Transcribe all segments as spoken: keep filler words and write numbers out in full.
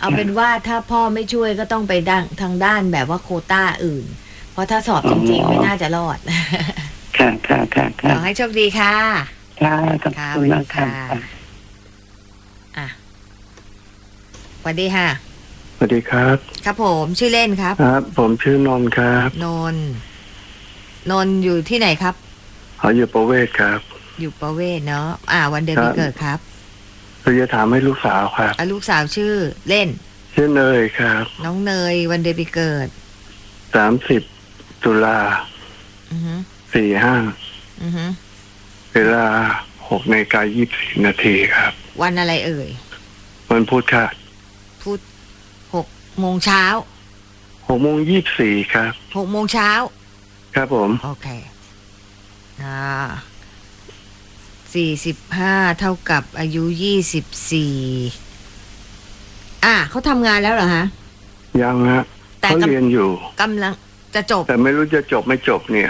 เอาเป็นว่าถ้าพ่อไม่ช่วยก็ต้องไปด้านทางด้านแบบว่าโควต้าอื่นเพราะถ้าสอบจริงๆไม่น่าจะรอดค่ะค่ะค่ะขอให้โชคดีค่ะค่ะขอบคุณมากค่ะอ่ะสวัสดีค่ะสวัสดีครับครับผมชื่อเล่นครับครับผมชื่อนนท์ครับนนท์นนท์อยู่ที่ไหนครับเขาอยู่ประเวศครับอยู่ประเวศเนาะอ่าวันเดือนปีเกิดครับคือจะถามให้ลูกสาวครับลูกสาวชื่อเล่นชื่อเนยครับน้องเนยวันเดือนปีเกิดสามสิบตุลาสี่ห้าเวลาหกนาฬิกายี่สิบนาทีครับวันอะไรเอ่ยวันพุธค่ะพุธหกโมงเช้าหกโมงยี่สิบสี่ครับหกโมงเช้าครับผมโอเคอ่าสี่สิบห้าเท่ากับอายุยี่สิบสี่อ่าเขาทำงานแล้วเหรอฮะยังฮะเขาเรียนอยู่กำลังจะจบแต่ไม่รู้จะจบไม่จบเนี่ย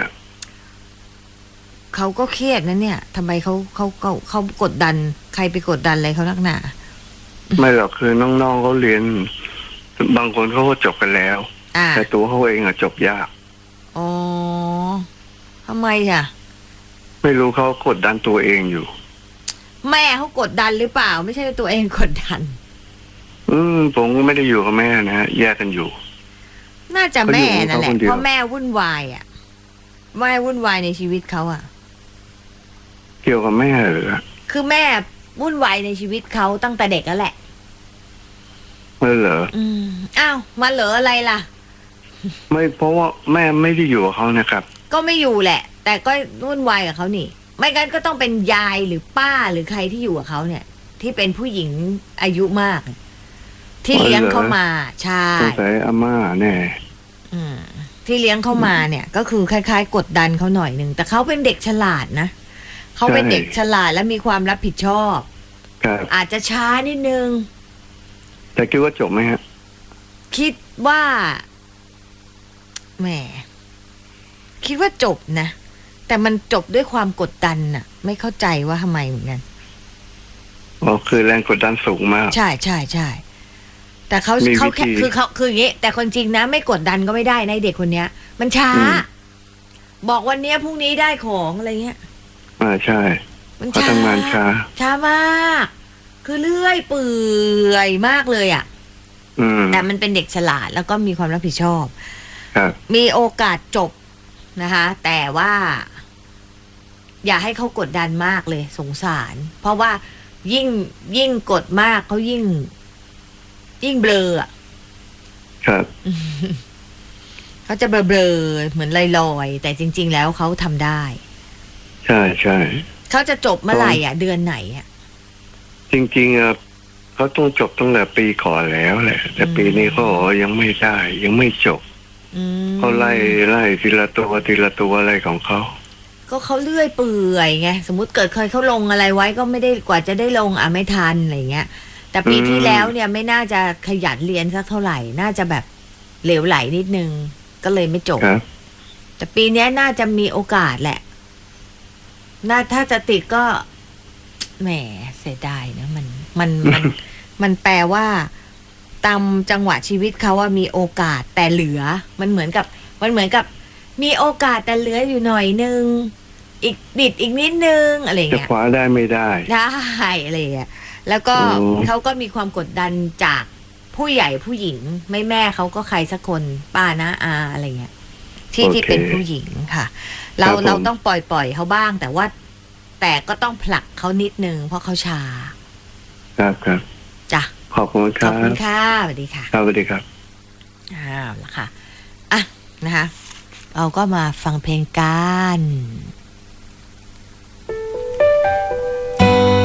เขาก็เครียดนะเนี่ยทำไมเขาเขาเขาเขากดดันใครไปกดดันอะไรเขานักหนาไม่หรอกคือน้องๆเขาเรียนบางคนเขาก็จบกันแล้วแต่ตัวเขาเองอะจบยากอ๋อทำไมอ่ะไม่รู้เขากดดันตัวเองอยู่แม่เขากดดันหรือเปล่าไม่ใช่ตัวเองกดดันอืมผมก็ไม่ได้อยู่กับแม่นะแยกกันอยู่น่าจะแม่นั่นแหละเพราะแม่วุ่นวายอ่ะแม่วุ่นวายในชีวิตเขาอ่ะเกี่ยวกับแม่เหรอคือแม่วุ่นวายในชีวิตเขาตั้งแต่เด็กแล้วแหละไม่เหรออืมอ้าวมาเหรออะไรล่ะไม่เพราะว่าแม่ไม่ได้อยู่กับเขานะครับก็ไม่อยู่แหละแต่ก็วุ่นวายกับเขานี่ไม่งั้นก็ต้องเป็นยายหรือป้าหรือใครที่อยู่กับเขาเนี่ยที่เป็นผู้หญิงอายุมากที่เลี้ยงเขามาใช่สงสัยอาม่าแน่อืมที่เลี้ยงเขามาเนี่ยก็คือคล้ายๆกดดันเขาหน่อยนึงแต่เขาเป็นเด็กฉลาดนะเขาเป็นเด็กฉลาดและมีความรับผิดชอบอาจจะช้านิดนึงแต่คิดว่าจบไหมฮะคิดว่าแหมคิดว่าจบนะแต่มันจบด้วยความกดดันน่ะไม่เข้าใจว่าทำไมเหมือนกันอ๋อคือแรงกดดันสูงมากใช่ใช่ใช่แต่เขาเขาแค่คือเขาคืออย่างนี้แต่คนจริงนะไม่กดดันก็ไม่ได้ในเด็กคนเนี้ยมันช้าบอกวันนี้พรุ่งนี้ได้ของอะไรเงี้ยอ่าใช่มันช้าทำงานช้าช้ามากคือเลื่อยเปื่อยมากเลยอ่ะแต่มันเป็นเด็กฉลาดแล้วก็มีความรับผิดชอบมีโอกาสจบนะคะแต่ว่าอย่าให้เขากดดันมากเลยสงสารเพราะว่ายิ่งยิ่งกดมากเขายิ่งยิ่งเบลออ่ะครับเขาจะเบลอๆเหมือนลอยๆแต่จริงๆแล้วเขาทำได้ใช่ใช่เขาจะจบเมื่อไหร่อ่ะเดือนไหนอ่ะจริงๆอ่ะเขาต้องจบตั้งแต่ปีก่อนแล้วแหละแต่ปีนี้เขายังไม่ได้ยังไม่จบเขาไล่ไล่ทีละตัวทีละตัวอะไรของเขาก็เขาเลื่อยเปื่อยไงสมมุติเกิดเคยเขาลงอะไรไว้ก็ไม่ได้กว่าจะได้ลงอ่ะไม่ทันอะไรเงี้ยแต่ปีที่แล้วเนี่ยไม่น่าจะขยันเรียนสักเท่าไหร่น่าจะแบบเหลวไหลนิดนึงก็เลยไม่จบแต่ปีนี้น่าจะมีโอกาสแหละน่าถ้าจะติดก็แหมเสียดายนะมันมันมันมันแปลว่าตามจังหวะชีวิตเขาว่ามีโอกาสแต่เหลือมันเหมือนกับมันเหมือนกับมีโอกาสแต่เหลืออยู่หน่อยนึงอีกบิดอีกนิดนึงอะไรเงี้ยจะคว้าได้ไม่ได้ได้อะไรเงี้ยแล้วก็เขาก็มีความกดดันจากผู้ใหญ่ผู้หญิงไม่แม่เขาก็ใครสักคนป้านะอาอะไรเงี้ยที่ที่เป็นผู้หญิงค่ะเราเราต้องปล่อยปล่อยเขาบ้างแต่ว่าแต่ก็ต้องผลักเขานิดนึงเพราะเขาชาครับครับจ้ะขอบคุณครับขอบคุณค่ะสวัสดีค่ะสวัสดีครับอ้าวละค่ะอ่ะนะคะเราก็มาฟังเพลงกัน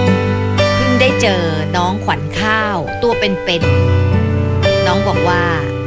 เพิ่งได้เจอน้องขวัญข้าวตัวเป็นๆน้องบอกว่า